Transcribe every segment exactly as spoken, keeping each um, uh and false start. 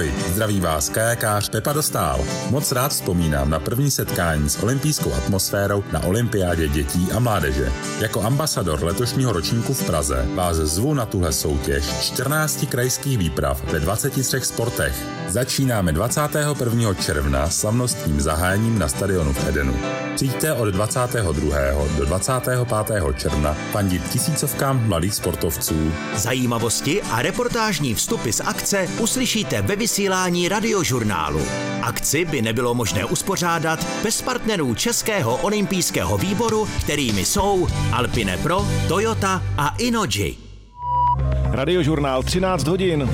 Ahoj, zdraví vás kajakář Pepa Dostál. Moc rád vzpomínám na první setkání s olympijskou atmosférou na olympiádě dětí a mládeže. Jako ambasador letošního ročníku v Praze vás zvu na tuhle soutěž čtrnácti krajských výprav ve dvaceti třech sportech. Začínáme dvacátého prvního června slavnostním zahájením na stadionu v Edenu. Přijďte od dvacátého druhého do dvacátého pátého června fandit tisícovkám mladých sportovců. Zajímavosti a reportážní vstupy z akce uslyšíte ve vysílání Radiožurnálu. Akci by nebylo možné uspořádat bez partnerů Českého olympijského výboru, kterými jsou Alpine Pro, Toyota a Innogy. Radiožurnál třináct hodin.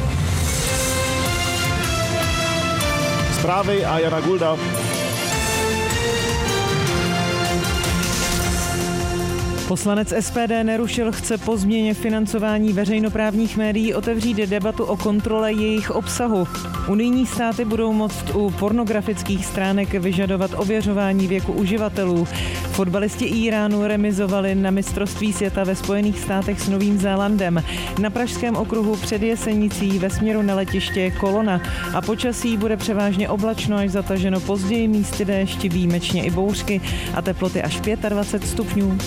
Zprávy a Jana Gulda. Poslanec S P D Nerušil chce po změně financování veřejnoprávních médií otevřít debatu o kontrole jejich obsahu. Unijní státy budou moct u pornografických stránek vyžadovat ověřování věku uživatelů. Fotbalisti Íránu remizovali na mistrovství světa ve Spojených státech s Novým Zélandem. Na pražském okruhu před Jesenicí ve směru na letiště je kolona a počasí bude převážně oblačno až zataženo, později místy déšť, výjimečně i bouřky a teploty až dvacet pět stupňů.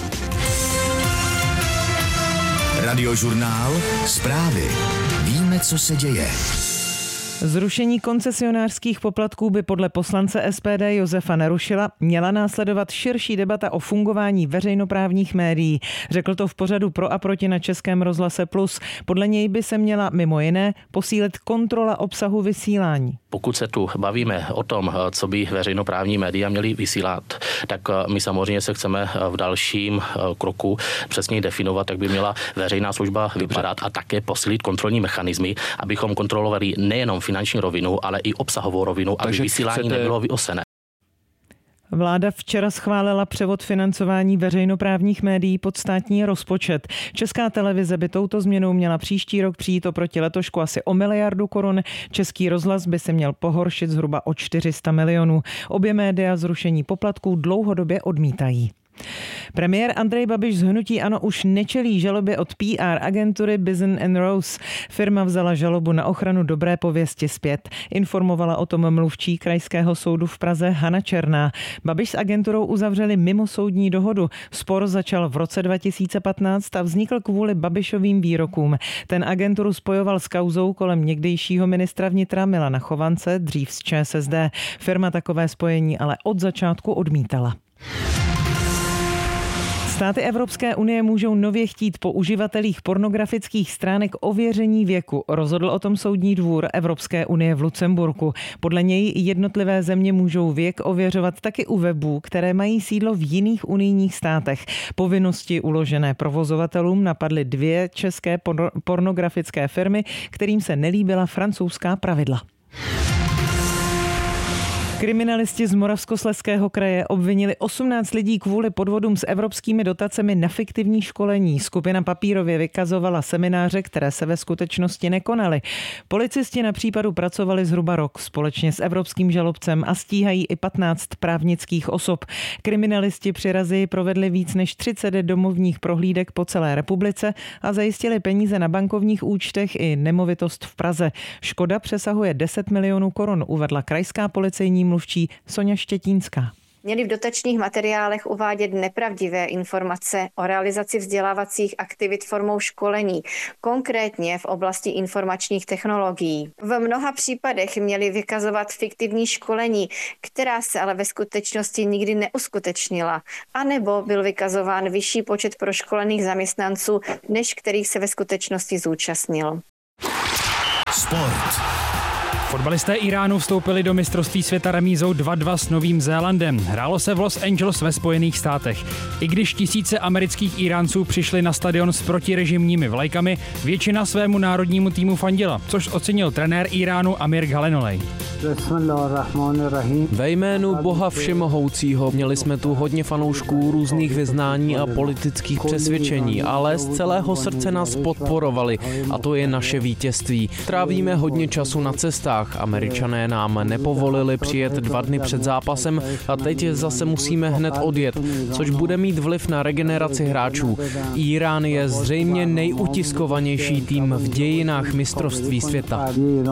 Radiožurnál, zprávy. Víme, co se děje. Zrušení koncesionářských poplatků by podle poslance S P D Josefa Nerušila měla následovat širší debata o fungování veřejnoprávních médií. Řekl to v pořadu Pro a proti na Českém rozhlase Plus. Podle něj by se měla mimo jiné posílit kontrola obsahu vysílání. Pokud se tu bavíme o tom, co by veřejnoprávní média měly vysílat, tak my samozřejmě se chceme v dalším kroku přesně definovat, jak by měla veřejná služba vypadat a také posílit kontrolní mechanismy, abychom kontrolovali nejenom finanční rovinu, ale i obsahovou rovinu, aby Takže vysílání chcete... nebylo vyosené. Vláda včera schválila převod financování veřejnoprávních médií pod státní rozpočet. Česká televize by touto změnou měla příští rok přijít oproti letošku asi o miliardu korun. Český rozhlas by se měl pohoršit zhruba o čtyři sta milionů. Obě média zrušení poplatků dlouhodobě odmítají. Premiér Andrej Babiš z hnutí ANO už nečelí žalobě od P R agentury Bizn and Rose. Firma vzala žalobu na ochranu dobré pověsti zpět. Informovala o tom mluvčí Krajského soudu v Praze Hana Černá. Babiš s agenturou uzavřeli mimosoudní dohodu. Spor začal v roce dva tisíce patnáct a vznikl kvůli Babišovým výrokům. Ten agenturu spojoval s kauzou kolem někdejšího ministra vnitra Milana Chovance, dřív z Č S S D. Firma takové spojení ale od začátku odmítala. Státy Evropské unie můžou nově chtít po uživatelích pornografických stránek ověření věku. Rozhodl o tom Soudní dvůr Evropské unie v Lucemburku. Podle něj jednotlivé země můžou věk ověřovat taky u webů, které mají sídlo v jiných unijních státech. Povinnosti uložené provozovatelům napadly dvě české pornografické firmy, kterým se nelíbila francouzská pravidla. Kriminalisti z Moravskoslezského kraje obvinili osmnáct lidí kvůli podvodům s evropskými dotacemi na fiktivní školení. Skupina papírově vykazovala semináře, které se ve skutečnosti nekonaly. Policisti na případu pracovali zhruba rok společně s evropským žalobcem a stíhají i patnáct právnických osob. Kriminalisti při razii provedli víc než třicet domovních prohlídek po celé republice a zajistili peníze na bankovních účtech i nemovitost v Praze. Škoda přesahuje deset milionů korun, uvedla krajská policejní mluvčí Soňa Štětínská. Měli v dotačních materiálech uvádět nepravdivé informace o realizaci vzdělávacích aktivit formou školení, konkrétně v oblasti informačních technologií. V mnoha případech měli vykazovat fiktivní školení, která se ale ve skutečnosti nikdy neuskutečnila, anebo byl vykazován vyšší počet proškolených zaměstnanců, než kterých se ve skutečnosti zúčastnil. Sport. Fotbalisté Íránu vstoupili do mistrovství světa remízou dva dva s Novým Zélandem. Hrálo se v Los Angeles ve Spojených státech. I když tisíce amerických Íránců přišli na stadion s protirežimními vlajkami, většina svému národnímu týmu fandila, což ocenil trenér Íránu Amir Ghalenolej. Ve jménu Boha všemohoucího měli jsme tu hodně fanoušků různých vyznání a politických přesvědčení, ale z celého srdce nás podporovali a to je naše vítězství. Trávíme hodně času na cestě cestách. Američané nám nepovolili přijet dva dny před zápasem a teď zase musíme hned odjet, což bude mít vliv na regeneraci hráčů. Írán je zřejmě nejutiskovanější tým v dějinách mistrovství světa.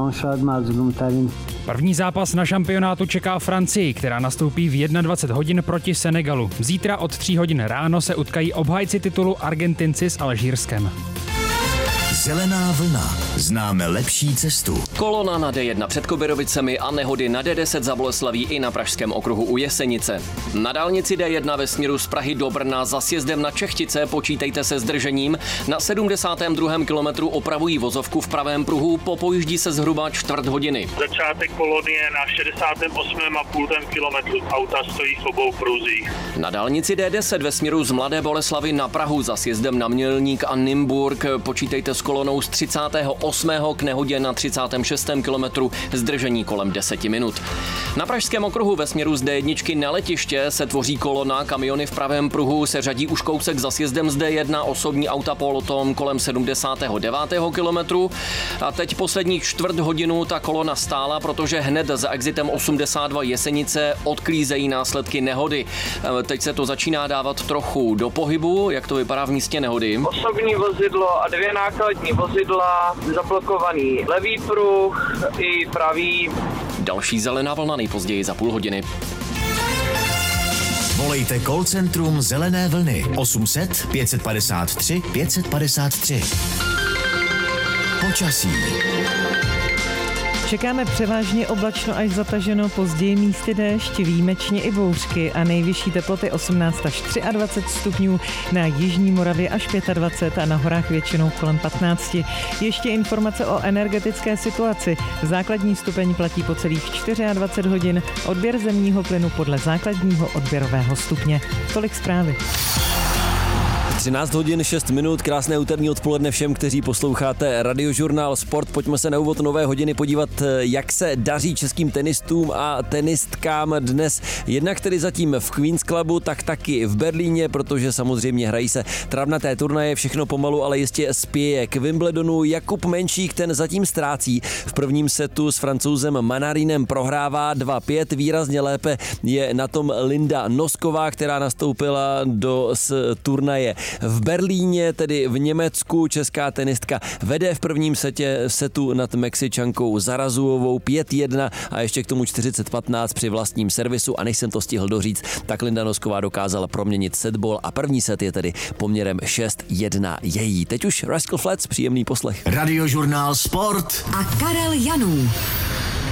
První zápas na šampionátu čeká Francii, která nastoupí v dvacet jedna hodin proti Senegalu. Zítra od tří hodin ráno se utkají obhájci titulu Argentinci s Alžírskem. Zelená vlna. Známe lepší cestu. Kolona na D jedna před Kobyrovicemi a nehody na D deset za Boleslaví i na pražském okruhu u Jesenice. Na dálnici D jedna ve směru z Prahy do Brna za sjezdem na Čechtice počítejte se zdržením. Na sedmdesátém druhém kilometru opravují vozovku v pravém pruhu, popojíždí se zhruba čtvrt hodiny. Začátek kolony je na šedesátém osmém a půl kilometru. Auta stojí v obou pruzích. Na dálnici D deset ve směru z Mladé Boleslavi na Prahu za sjezdem na Mělník a Nymburk počítejte s kolonou z třicátého osmého k nehodě na třicátém šestém kilometru, zdržení kolem deseti minut. Na pražském okruhu ve směru z D jedna na letiště se tvoří kolona, kamiony v pravém pruhu se řadí už kousek za sjezdem z D jedna, osobní auta potom kolem sedmdesátého devátého kilometru. A teď posledních čtvrt hodinu ta kolona stála, protože hned za exitem osmdesát dva Jesenice odklízejí následky nehody. Teď se to začíná dávat trochu do pohybu, jak to vypadá v místě nehody. Osobní vozidlo a dvě nákladní vozidla, zablokovaný levý pruh i pravý. Další zelená vlna nejpozději za půl hodiny. Volejte call centrum Zelené vlny osm set pět padesát tři pět padesát tři. Počasí. Čekáme převážně oblačno až zataženo, později místy déšť, výjimečně i bouřky a nejvyšší teploty osmnáct až dvacet tři stupňů, na jižní Moravě až dvacet pět a na horách většinou kolem patnáct. Ještě informace o energetické situaci. Základní stupeň platí po celých dvacet čtyři hodin, odběr zemního plynu podle základního odběrového stupně. Tolik zprávy. třináct hodin šest minut, krásné úterní odpoledne všem, kteří posloucháte Radiožurnál Sport. Pojďme se na úvod nové hodiny podívat, jak se daří českým tenistům a tenistkám dnes. Jednak tedy zatím v Queen's Clubu, tak taky v Berlíně, protože samozřejmě hrají se travnaté turnaje, všechno pomalu, ale jistě spěje k Wimbledonu. Jakub Menšík, ten zatím ztrácí. V prvním setu s Francouzem Manarinem prohrává dva pět, výrazně lépe je na tom Linda Nosková, která nastoupila do s turnaje v Berlíně, tedy v Německu. Česká tenistka vede v prvním setě setu nad Mexičankou Zarazuovou pět jedna a ještě k tomu čtyřicet patnáct při vlastním servisu, a než jsem to stihl doříct, tak Linda Nosková dokázala proměnit setball a první set je tedy poměrem šest jedna její. Teď už Rascal Flatts, příjemný poslech. Radiožurnál Sport a Karel Janů.